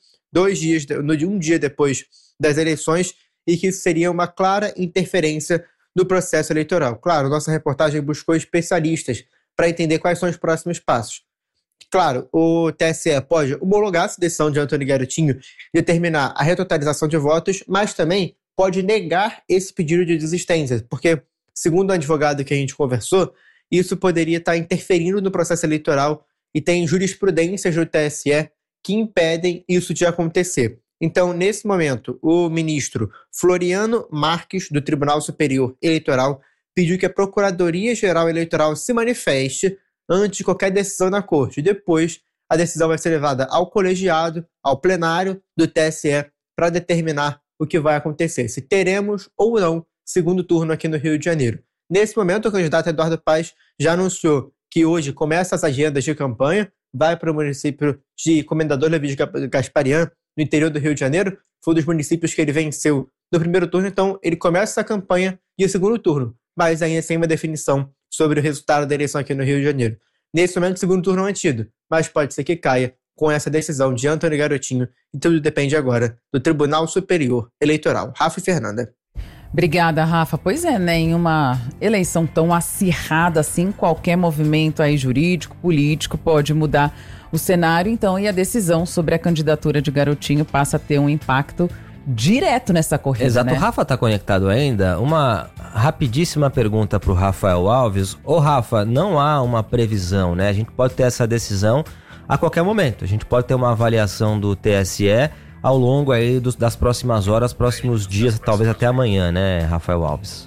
um dia depois das eleições, e que isso seria uma clara interferência no processo eleitoral. Claro, nossa reportagem buscou especialistas para entender quais são os próximos passos. Claro, o TSE pode homologar essa decisão de Antony Garotinho e determinar a retotalização de votos, mas também pode negar esse pedido de desistência, porque, segundo o advogado que a gente conversou, isso poderia estar interferindo no processo eleitoral e tem jurisprudências do TSE que impedem isso de acontecer. Então, nesse momento, o ministro Floriano Marques, do Tribunal Superior Eleitoral, pediu que a Procuradoria-Geral Eleitoral se manifeste antes de qualquer decisão na corte. Depois, a decisão vai ser levada ao colegiado, ao plenário do TSE, para determinar o que vai acontecer, se teremos ou não segundo turno aqui no Rio de Janeiro. Nesse momento, o candidato Eduardo Paes já anunciou que hoje começa as agendas de campanha, vai para o município de Comendador Levi Gasparian, no interior do Rio de Janeiro. Foi um dos municípios que ele venceu no primeiro turno, então ele começa essa campanha e o segundo turno, mas ainda sem uma definição sobre o resultado da eleição aqui no Rio de Janeiro. Nesse momento, o segundo turno é mantido, mas pode ser que caia com essa decisão de Antony Garotinho, e tudo depende agora do Tribunal Superior Eleitoral. Rafa e Fernanda. Obrigada, Rafa. Pois é, né? Em uma eleição tão acirrada assim, qualquer movimento aí jurídico, político pode mudar o cenário, então, e a decisão sobre a candidatura de Garotinho passa a ter um impacto direto nessa corrida. Exato, né? O Rafa está conectado ainda. Uma rapidíssima pergunta para o Rafael Alves. Ô Rafa, não há uma previsão, né? A gente pode ter essa decisão a qualquer momento. A gente pode ter uma avaliação do TSE ao longo aí das próximas horas, próximos dias, talvez até amanhã, né, Rafael Alves?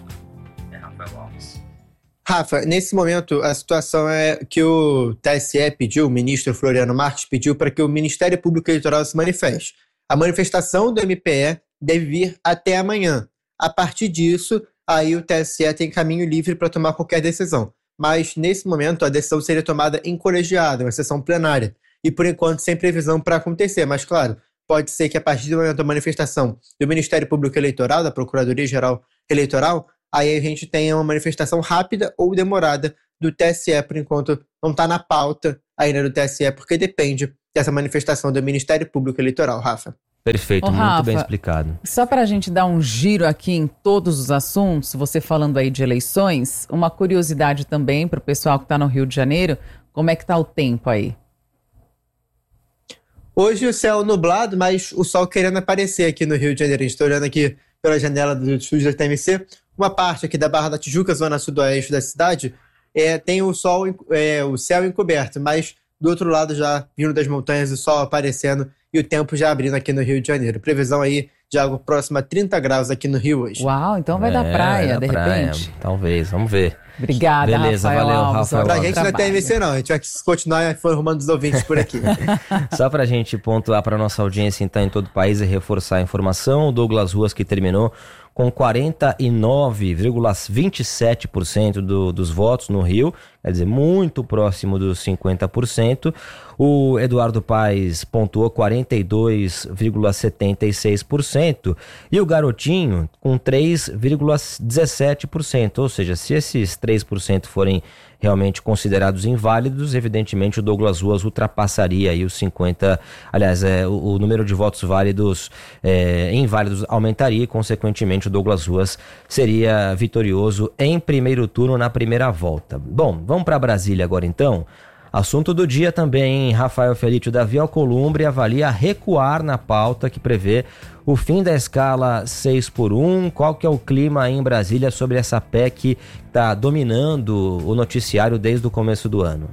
Rafa, nesse momento a situação é que o TSE pediu, o ministro Floriano Marques pediu para que o Ministério Público Eleitoral se manifeste. A manifestação do MPE deve vir até amanhã. A partir disso, aí o TSE tem caminho livre para tomar qualquer decisão. Mas, nesse momento, a decisão seria tomada em colegiado, uma sessão plenária. E, por enquanto, sem previsão para acontecer. Mas, claro, pode ser que a partir do momento da manifestação do Ministério Público Eleitoral, da Procuradoria-Geral Eleitoral, aí a gente tenha uma manifestação rápida ou demorada do TSE. Por enquanto, não está na pauta ainda do TSE, porque depende dessa manifestação do Ministério Público Eleitoral, Rafa. Perfeito, muito Rafa, bem explicado. Só para a gente dar um giro aqui em todos os assuntos, você falando aí de eleições, uma curiosidade também para o pessoal que está no Rio de Janeiro, como é que está o tempo aí? Hoje o céu nublado, mas o sol querendo aparecer aqui no Rio de Janeiro. A gente está olhando aqui pela janela do estúdio da TMC. Uma parte aqui da Barra da Tijuca, zona sudoeste da cidade, tem o céu encoberto, mas do outro lado já vindo das montanhas o sol aparecendo e o tempo já abrindo aqui no Rio de Janeiro. Previsão aí de algo próximo a 30 graus aqui no Rio hoje. Uau, então vai dar praia, de repente. Talvez, vamos ver. Obrigada, beleza, Rafael valeu, Alves. Rafael. Pra gente não é TMC não, a gente vai continuar informando os ouvintes por aqui. Só pra gente pontuar pra nossa audiência então em todo o país e reforçar a informação, o Douglas Ruas que terminou com 49,27% dos votos no Rio, quer dizer, muito próximo dos 50%. O Eduardo Paes pontuou 42,76% e o Garotinho com 3,17%, ou seja, se esses 3% forem realmente considerados inválidos, evidentemente o Douglas Ruas ultrapassaria aí os 50%, aliás, o número de votos válidos inválidos aumentaria e, consequentemente, o Douglas Ruas seria vitorioso em primeiro turno na primeira volta. Bom, vamos para Brasília agora então. Assunto do dia também, Rafael Felício. Davi Alcolumbre avalia recuar na pauta que prevê o fim da escala 6x1. Qual que é o clima aí em Brasília sobre essa PEC que está dominando o noticiário desde o começo do ano?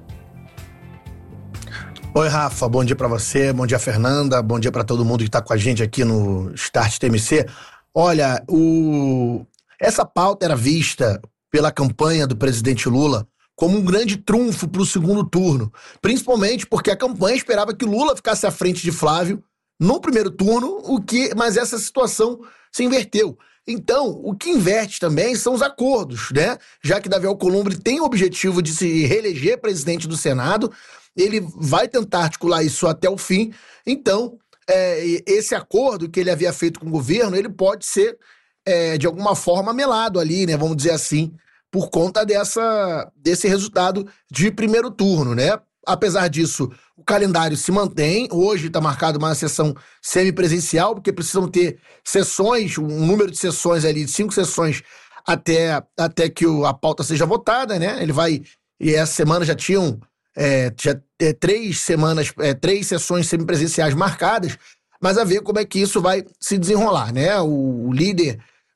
Oi, Rafa, bom dia para você, bom dia, Fernanda, bom dia para todo mundo que está com a gente aqui no Start TMC. Olha, essa pauta era vista pela campanha do presidente Lula como um grande trunfo para o segundo turno, principalmente porque a campanha esperava que Lula ficasse à frente de Flávio no primeiro turno, mas essa situação se inverteu. Então, o que inverte também são os acordos, né? Já que Davi Alcolumbre tem o objetivo de se reeleger presidente do Senado, ele vai tentar articular isso até o fim. Então, esse acordo que ele havia feito com o governo, ele pode ser, de alguma forma, melado ali, né? Vamos dizer assim, por conta desse resultado de primeiro turno, né? Apesar disso, o calendário se mantém. Hoje está marcado uma sessão semipresencial, porque precisam ter sessões, um número de sessões ali, 5 sessões, até que a pauta seja votada, né? E essa semana já tinham 3 sessões semipresenciais marcadas, mas a ver como é que isso vai se desenrolar, né? O líder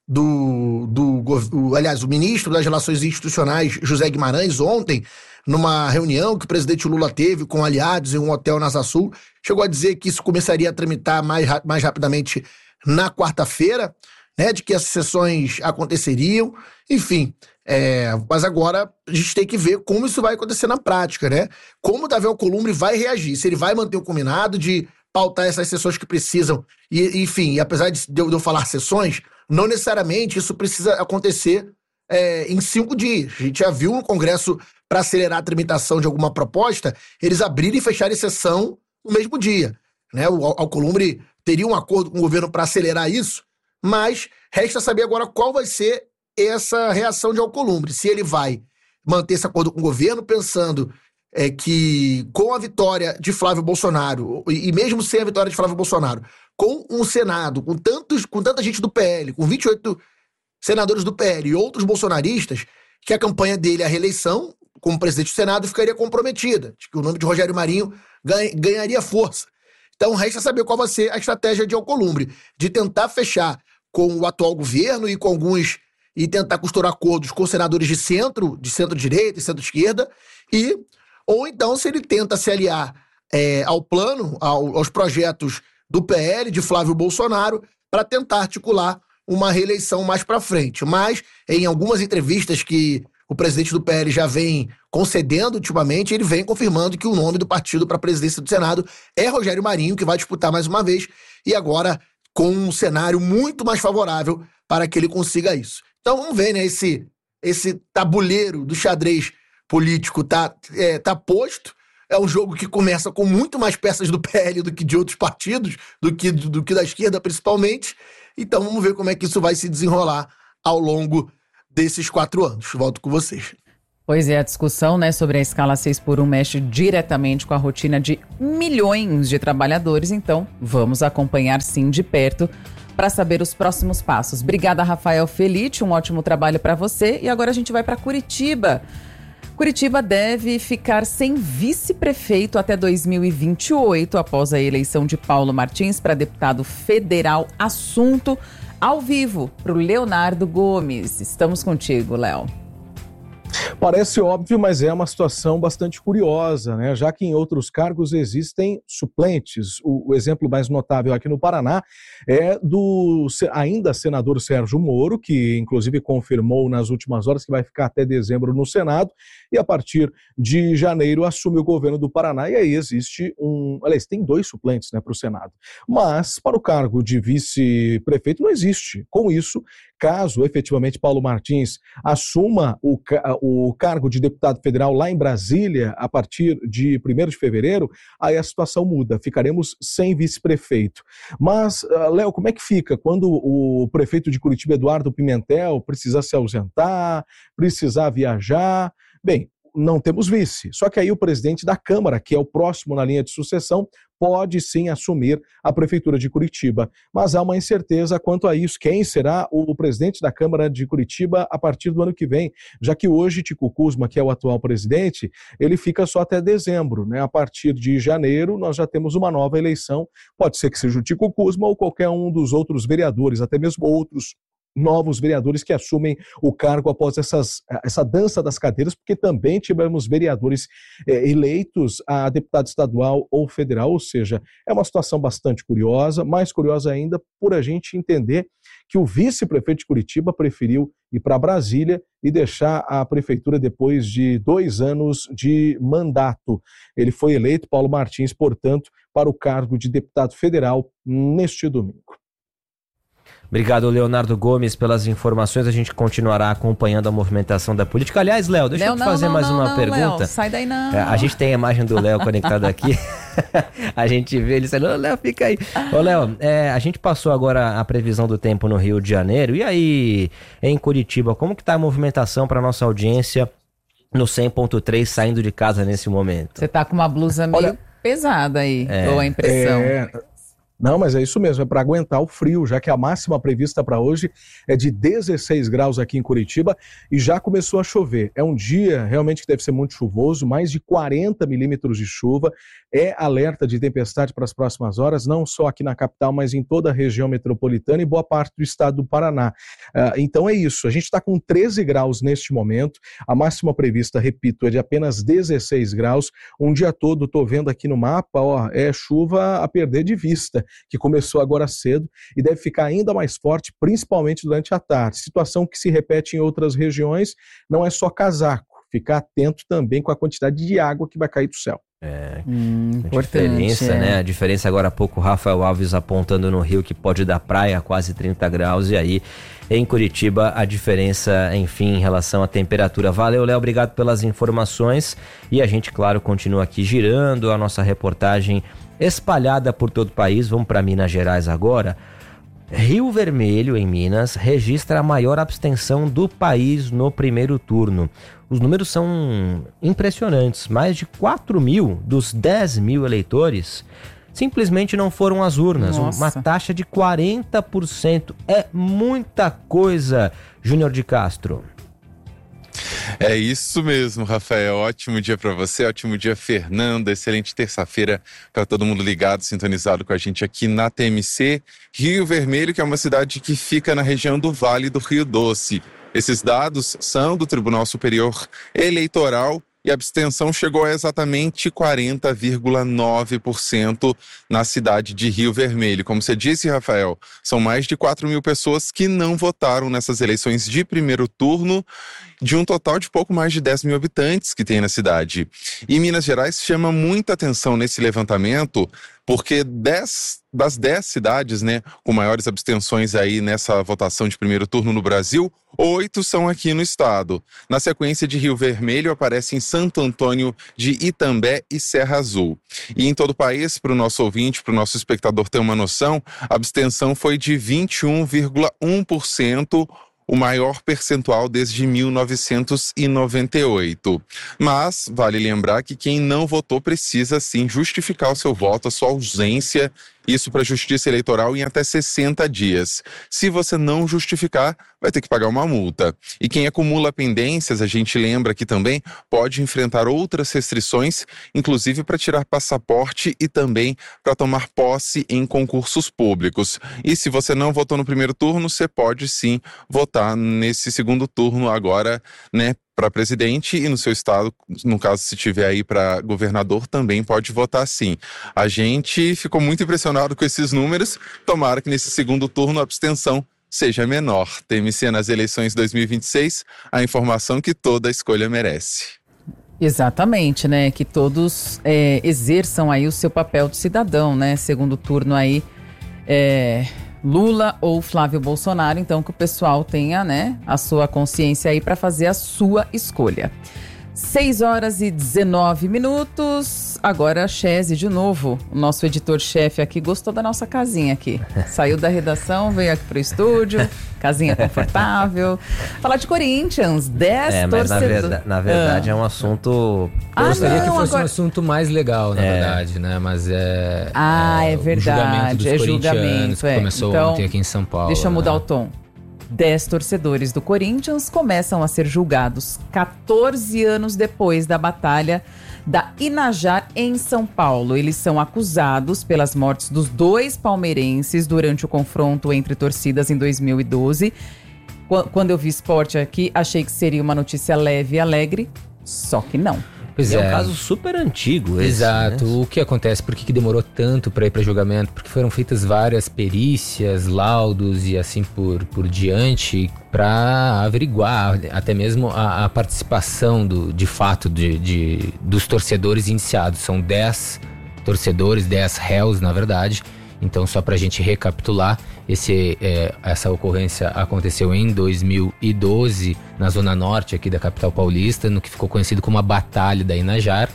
aliás, o ministro das Relações Institucionais, José Guimarães, ontem, numa reunião que o presidente Lula teve com aliados em um hotel na Asa Sul, chegou a dizer que isso começaria a tramitar mais rapidamente na quarta-feira, né, de que essas sessões aconteceriam, enfim. Mas agora a gente tem que ver como isso vai acontecer na prática, né? Como o Davi Alcolumbre vai reagir, se ele vai manter o combinado de pautar essas sessões que precisam, e enfim, apesar de eu falar sessões, não necessariamente isso precisa acontecer em 5 dias. A gente já viu no Congresso, para acelerar a tramitação de alguma proposta, eles abrirem e fecharem sessão no mesmo dia, né? O Alcolumbre teria um acordo com o governo para acelerar isso, mas resta saber agora qual vai ser essa reação de Alcolumbre. Se ele vai manter esse acordo com o governo, pensando que com a vitória de Flávio Bolsonaro, e mesmo sem a vitória de Flávio Bolsonaro, com um Senado, com tanta gente do PL, com 28 senadores do PL e outros bolsonaristas, que a campanha dele, a reeleição como presidente do Senado, ficaria comprometida, de que o nome de Rogério Marinho ganharia força. Então resta saber qual vai ser a estratégia de Alcolumbre, de tentar fechar com o atual governo e com alguns, e tentar costurar acordos com senadores de centro-direita e centro-esquerda, ou então se ele tenta se aliar ao plano, aos projetos do PL, de Flávio Bolsonaro, para tentar articular uma reeleição mais para frente. Mas, em algumas entrevistas que o presidente do PL já vem concedendo ultimamente, ele vem confirmando que o nome do partido para a presidência do Senado é Rogério Marinho, que vai disputar mais uma vez, e agora com um cenário muito mais favorável para que ele consiga isso. Então vamos ver, né? Esse tabuleiro do xadrez político tá posto. É um jogo que começa com muito mais peças do PL do que de outros partidos, do que da esquerda principalmente. Então vamos ver como é que isso vai se desenrolar ao longo desses 4 anos. Volto com vocês. Pois é, a discussão, né, sobre a escala 6x1 mexe diretamente com a rotina de milhões de trabalhadores. Então vamos acompanhar sim de perto para saber os próximos passos. Obrigada, Rafael Felitti, um ótimo trabalho para você. E agora a gente vai para Curitiba. Curitiba deve ficar sem vice-prefeito até 2028, após a eleição de Paulo Martins para deputado federal. Assunto ao vivo para o Leonardo Gomes. Estamos contigo, Léo. Parece óbvio, mas é uma situação bastante curiosa, né? Já que em outros cargos existem suplentes. O exemplo mais notável aqui no Paraná é do ainda senador Sérgio Moro, que inclusive confirmou nas últimas horas que vai ficar até dezembro no Senado e a partir de janeiro assume o governo do Paraná. E aí existe tem 2 suplentes, né, para o Senado. Mas para o cargo de vice-prefeito não existe. Com isso, caso efetivamente Paulo Martins assuma o cargo de deputado federal lá em Brasília a partir de 1º de fevereiro, aí a situação muda, ficaremos sem vice-prefeito. Mas, Léo, como é que fica quando o prefeito de Curitiba, Eduardo Pimentel, precisar se ausentar, precisar viajar? Bem, não temos vice. Só que aí o presidente da Câmara, que é o próximo na linha de sucessão, pode sim assumir a Prefeitura de Curitiba. Mas há uma incerteza quanto a isso. Quem será o presidente da Câmara de Curitiba a partir do ano que vem? Já que hoje Tico Kuzma, que é o atual presidente, ele fica só até dezembro, né? A partir de janeiro nós já temos uma nova eleição. Pode ser que seja o Tico Kuzma ou qualquer um dos outros vereadores, até mesmo outros novos vereadores que assumem o cargo após essa dança das cadeiras, porque também tivemos vereadores eleitos a deputado estadual ou federal, ou seja, é uma situação bastante curiosa, mais curiosa ainda por a gente entender que o vice-prefeito de Curitiba preferiu ir para Brasília e deixar a prefeitura depois de 2 anos de mandato. Ele foi eleito, Paulo Martins, portanto, para o cargo de deputado federal neste domingo. Obrigado, Leonardo Gomes, pelas informações. A gente continuará acompanhando a movimentação da política. Aliás, Léo, deixa eu te fazer mais uma pergunta. Léo, sai daí não. A gente tem a imagem do Léo conectado aqui. A gente vê ele saindo, Léo, fica aí. Ô, Léo, a gente passou agora a previsão do tempo no Rio de Janeiro. E aí, em Curitiba, como que tá a movimentação para nossa audiência no 100.3 saindo de casa nesse momento? Você tá com uma blusa meio pesada aí, ou a impressão. Não, mas é isso mesmo, é para aguentar o frio, já que a máxima prevista para hoje é de 16 graus aqui em Curitiba e já começou a chover. É um dia realmente que deve ser muito chuvoso, mais de 40 milímetros de chuva. É alerta de tempestade para as próximas horas, não só aqui na capital, mas em toda a região metropolitana e boa parte do estado do Paraná. Então é isso, a gente está com 13 graus neste momento, a máxima prevista, repito, é de apenas 16 graus. Um dia todo, estou vendo aqui no mapa, é chuva a perder de vista, que começou agora cedo e deve ficar ainda mais forte, principalmente durante a tarde. Situação que se repete em outras regiões, não é só casaco, ficar atento também com a quantidade de água que vai cair do céu. A diferença, né? A diferença agora há pouco, o Rafael Alves apontando no Rio que pode dar praia a quase 30 graus e aí em Curitiba a diferença, enfim, em relação à temperatura. Valeu, Léo, obrigado pelas informações e a gente, claro, continua aqui girando a nossa reportagem espalhada por todo o país. Vamos para Minas Gerais agora. Rio Vermelho, em Minas, registra a maior abstenção do país no primeiro turno. Os números são impressionantes. Mais de 4 mil dos 10 mil eleitores simplesmente não foram às urnas. Nossa. Uma taxa de 40%. É muita coisa, Júnior de Castro. É isso mesmo, Rafael. Ótimo dia para você, ótimo dia, Fernanda. Excelente terça-feira para todo mundo ligado, sintonizado com a gente aqui na TMC. Rio Vermelho, que é uma cidade que fica na região do Vale do Rio Doce. Esses dados são do Tribunal Superior Eleitoral e a abstenção chegou a exatamente 40,9% na cidade de Rio Vermelho. Como você disse, Rafael, são mais de 4 mil pessoas que não votaram nessas eleições de primeiro turno, de um total de pouco mais de 10 mil habitantes que tem na cidade. E Minas Gerais chama muita atenção nesse levantamento, porque das 10 cidades, né, com maiores abstenções aí nessa votação de primeiro turno no Brasil, 8 são aqui no estado. Na sequência de Rio Vermelho, aparecem Santo Antônio de Itambé e Serra Azul. E em todo o país, para o nosso ouvinte, para o nosso espectador ter uma noção, a abstenção foi de 21,1%, o maior percentual desde 1998. Mas vale lembrar que quem não votou precisa sim justificar o seu voto, a sua ausência, isso para a Justiça Eleitoral em até 60 dias. Se você não justificar, vai ter que pagar uma multa. E quem acumula pendências, a gente lembra aqui também, pode enfrentar outras restrições, inclusive para tirar passaporte e também para tomar posse em concursos públicos. E se você não votou no primeiro turno, você pode sim votar nesse segundo turno agora, né, para presidente, e no seu estado, no caso se tiver aí para governador, também pode votar sim. A gente ficou muito impressionado com esses números, tomara que nesse segundo turno a abstenção seja menor. TMC nas eleições 2026, a informação que toda escolha merece. Exatamente, né? Que todos exerçam aí o seu papel de cidadão, né? Segundo turno aí, Lula ou Flávio Bolsonaro, então que o pessoal tenha, né, a sua consciência aí para fazer a sua escolha. 6h19. Agora, Chese, de novo, o nosso editor-chefe aqui, gostou da nossa casinha aqui. Saiu da redação, veio aqui pro estúdio, casinha confortável. Falar de Corinthians, 10 torcedores. Na verdade, é um assunto... Eu gostaria que fosse um assunto mais legal, na verdade, né? Mas é verdade. O julgamento dos corintianos, que começou então, ontem aqui em São Paulo. Deixa eu mudar o tom. 10 torcedores do Corinthians começam a ser julgados 14 anos depois da batalha da Inajar em São Paulo. Eles são acusados pelas mortes dos 2 palmeirenses durante o confronto entre torcidas em 2012. Quando eu vi esporte aqui, achei que seria uma notícia leve e alegre, só que não. Pois é um caso super antigo esse, exato, né? O que acontece, por que demorou tanto para ir para julgamento? Porque foram feitas várias perícias, laudos e assim por diante para averiguar até mesmo a participação de fato dos torcedores iniciados. São 10 torcedores, 10 réus na verdade. Então, só para a gente recapitular, essa ocorrência aconteceu em 2012, na zona norte aqui da capital paulista, no que ficou conhecido como a Batalha da Inajar,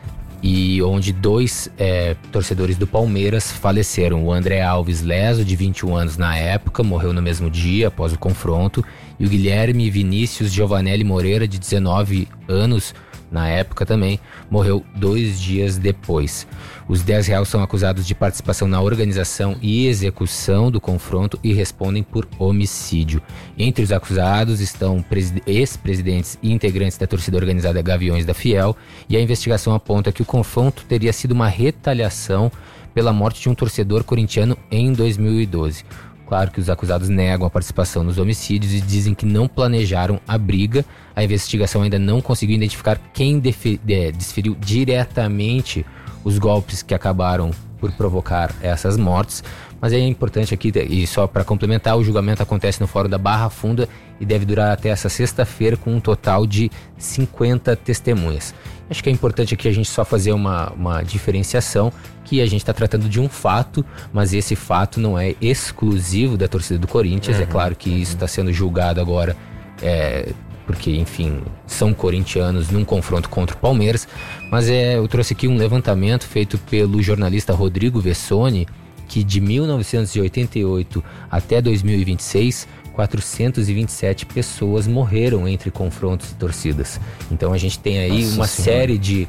e onde 2 torcedores do Palmeiras faleceram. O André Alves Leso, de 21 anos na época, morreu no mesmo dia após o confronto, e o Guilherme Vinícius Giovanelli Moreira, de 19 anos, na época também, morreu 2 dias depois. Os 10 réus são acusados de participação na organização e execução do confronto e respondem por homicídio. Entre os acusados estão ex-presidentes e integrantes da torcida organizada Gaviões da Fiel, e a investigação aponta que o confronto teria sido uma retaliação pela morte de um torcedor corintiano em 2012. Claro que os acusados negam a participação nos homicídios e dizem que não planejaram a briga. A investigação ainda não conseguiu identificar quem desferiu diretamente os golpes que acabaram por provocar essas mortes. Mas é importante aqui, e só para complementar, o julgamento acontece no Fórum da Barra Funda e deve durar até essa sexta-feira, com um total de 50 testemunhas. Acho que é importante aqui a gente só fazer uma diferenciação, que a gente está tratando de um fato, mas esse fato não é exclusivo da torcida do Corinthians. É claro que isso está sendo julgado agora, porque, enfim, são corintianos num confronto contra o Palmeiras, mas eu trouxe aqui um levantamento feito pelo jornalista Rodrigo Vessoni, que de 1988 até 2026, 427 pessoas morreram entre confrontos e torcidas. Então a gente tem aí uma série de...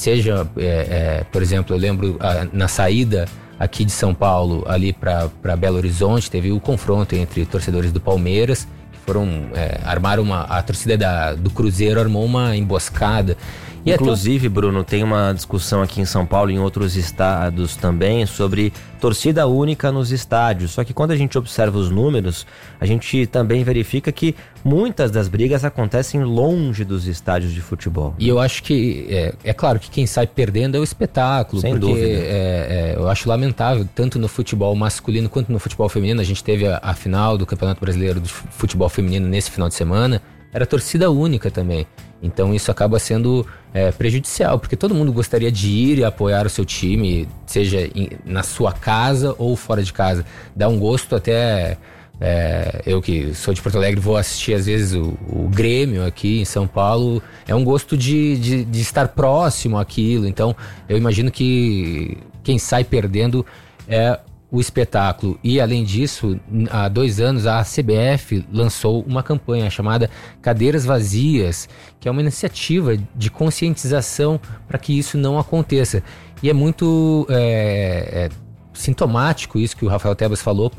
por exemplo, eu lembro na saída aqui de São Paulo, ali para Belo Horizonte, teve o confronto entre torcedores do Palmeiras, que foram... a torcida do Cruzeiro armou uma emboscada. E inclusive, Bruno, tem uma discussão aqui em São Paulo e em outros estados também sobre torcida única nos estádios. Só que quando a gente observa os números, a gente também verifica que muitas das brigas acontecem longe dos estádios de futebol. E eu acho que, é claro que quem sai perdendo é o espetáculo. Sem dúvida. Eu acho lamentável, tanto no futebol masculino quanto no futebol feminino. A gente teve a final do Campeonato Brasileiro de Futebol Feminino nesse final de semana. Era torcida única também. Então isso acaba sendo prejudicial, porque todo mundo gostaria de ir e apoiar o seu time, seja na sua casa ou fora de casa. Dá um gosto até... eu que sou de Porto Alegre, vou assistir às vezes o Grêmio aqui em São Paulo. É um gosto de estar próximo àquilo. Então eu imagino que quem sai perdendo é o espetáculo. E além disso, há 2 anos a CBF lançou uma campanha chamada Cadeiras Vazias, que é uma iniciativa de conscientização para que isso não aconteça. E é muito sintomático isso que o Rafael Tebas falou,